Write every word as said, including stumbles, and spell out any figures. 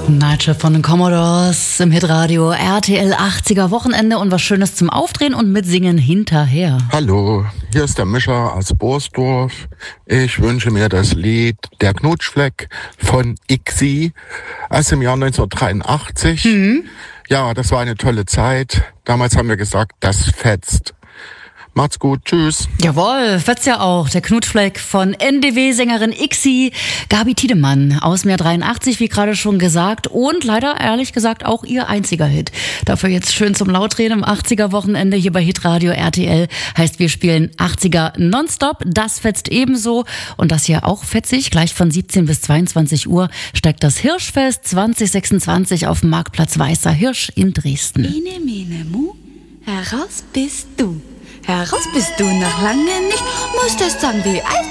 Nightshift von den Commodores im Hitradio R T L achtziger Wochenende und was Schönes zum Aufdrehen und Mitsingen hinterher. Hallo, hier ist der Mischer aus Borsdorf. Ich wünsche mir das Lied Der Knutschfleck von Ixi aus dem Jahr neunzehnhundertdreiundachtzig. Mhm. Ja, das war eine tolle Zeit. Damals haben wir gesagt, das fetzt. Macht's gut, tschüss. Jawohl, fetzt ja auch. Der Knutschfleck von N D W-Sängerin Ixi, Gabi Tiedemann aus dem Jahr dreiundachtzig, wie gerade schon gesagt. Und leider, ehrlich gesagt, auch ihr einziger Hit. Dafür jetzt schön zum Lautreden im achtziger-Wochenende hier bei Hitradio R T L. Heißt, wir spielen achtziger nonstop. Das fetzt ebenso. Und das hier auch fetzig. Gleich von siebzehn bis zweiundzwanzig Uhr steigt das Hirschfest zwanzig sechsundzwanzig auf dem Marktplatz Weißer Hirsch in Dresden. Ine, mene, mu, heraus bist du. Heraus bist du noch lange nicht, musstest sagen wie Eis.